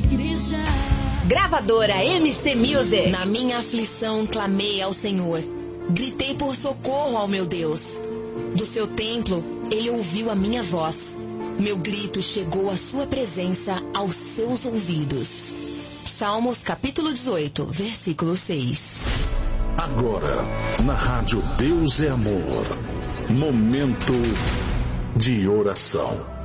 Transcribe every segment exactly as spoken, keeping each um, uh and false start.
igreja. Gravadora M C Music. Na minha aflição clamei ao Senhor, gritei por socorro ao meu Deus. Do seu templo ele ouviu a minha voz, meu grito chegou à sua presença aos seus ouvidos. Salmos capítulo dezoito, versículo seis. Agora, na rádio Deus é Amor, momento de oração.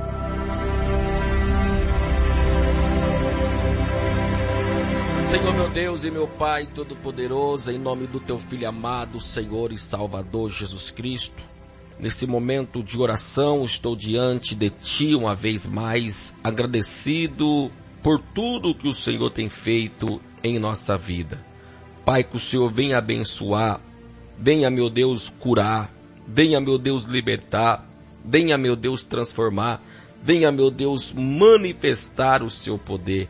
Senhor meu Deus e meu Pai Todo-Poderoso, em nome do Teu Filho amado, Senhor e Salvador Jesus Cristo, nesse momento de oração estou diante de Ti uma vez mais, agradecido por tudo que o Senhor tem feito em nossa vida. Pai, que o Senhor venha abençoar, venha, meu Deus, curar, venha, meu Deus, libertar, venha, meu Deus, transformar, venha, meu Deus, manifestar o Seu poder.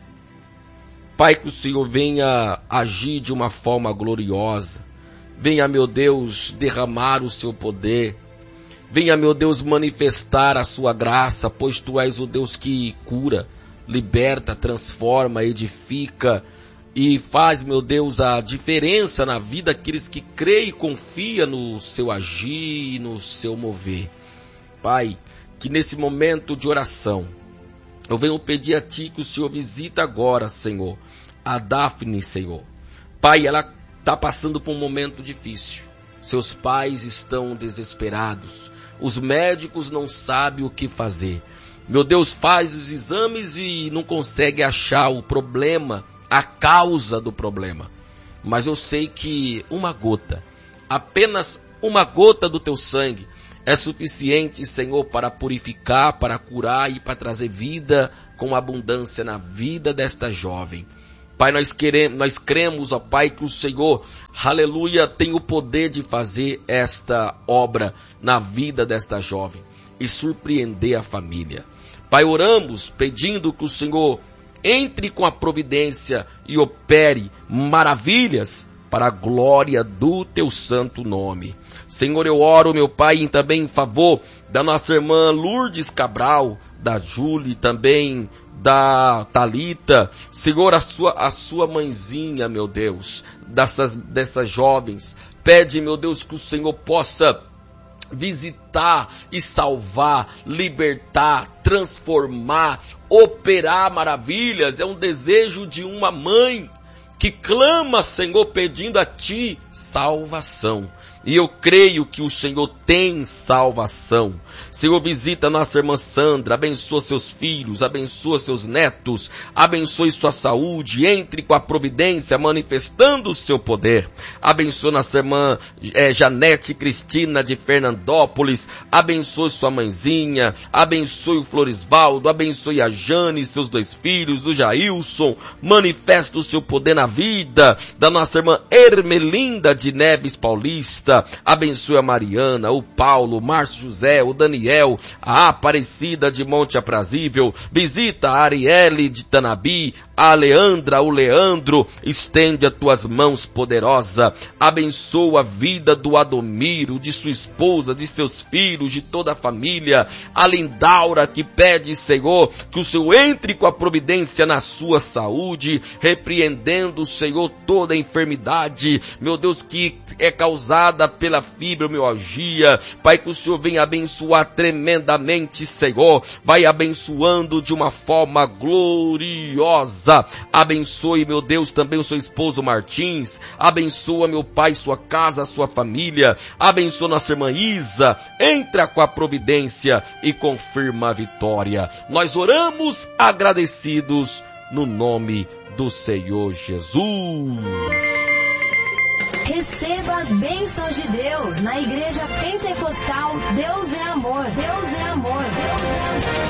Pai, que o Senhor venha agir de uma forma gloriosa. Venha, meu Deus, derramar o Seu poder. Venha, meu Deus, manifestar a Sua graça, pois Tu és o Deus que cura, liberta, transforma, edifica e faz, meu Deus, a diferença na vida daqueles que creem e confiam no Seu agir e no Seu mover. Pai, que nesse momento de oração, eu venho pedir a Ti que o Senhor visita agora, Senhor, a Daphne, Senhor. Pai, ela está passando por um momento difícil. Seus pais estão desesperados. Os médicos não sabem o que fazer. Meu Deus, faz os exames e não consegue achar o problema, a causa do problema. Mas eu sei que uma gota, apenas uma gota do Teu sangue, é suficiente, Senhor, para purificar, para curar e para trazer vida com abundância na vida desta jovem. Pai, nós queremos, nós cremos, ó Pai, que o Senhor, aleluia, tem o poder de fazer esta obra na vida desta jovem e surpreender a família. Pai, oramos pedindo que o Senhor entre com a providência e opere maravilhas para a glória do Teu santo nome. Senhor, eu oro, meu Pai, também em favor da nossa irmã Lourdes Cabral, da Júlia, também da Thalita. Senhor, a sua, a sua mãezinha, meu Deus, dessas, dessas jovens. Pede, meu Deus, que o Senhor possa visitar e salvar, libertar, transformar, operar maravilhas. É um desejo de uma mãe que clama, Senhor, pedindo a Ti salvação. E eu creio que o Senhor tem salvação. Senhor, visita a nossa irmã Sandra, abençoa seus filhos, abençoa seus netos, abençoe sua saúde, entre com a providência, manifestando o seu poder. Abençoa nossa irmã é, Janete Cristina de Fernandópolis, abençoe sua mãezinha, abençoe o Florisvaldo, abençoe a Jane e seus dois filhos, o Jailson, manifesta o seu poder na vida da nossa irmã Ermelinda de Neves Paulista. Abençoe a Mariana, o Paulo, o Márcio José, o Daniel, a Aparecida de Monte Aprazível. Visita a Arielle de Tanabi, a Leandra, o Leandro. Estende as tuas mãos poderosa. Abençoa a vida do Adomiro, de sua esposa, de seus filhos, de toda a família. A Lindaura que pede, Senhor, que o Senhor entre com a providência na sua saúde, repreendendo, Senhor, toda a enfermidade, meu Deus, que é causada pela fibromialgia. Pai, que o Senhor venha abençoar tremendamente, Senhor. Vai abençoando de uma forma gloriosa. Abençoe, meu Deus, também o seu esposo Martins. Abençoa, meu Pai, sua casa, sua família. Abençoa nossa irmã Isa. Entra com a providência e confirma a vitória. Nós oramos agradecidos no nome do Senhor Jesus. Receba as bênçãos de Deus na Igreja Pentecostal Deus é Amor. Deus é Amor. Deus é Amor.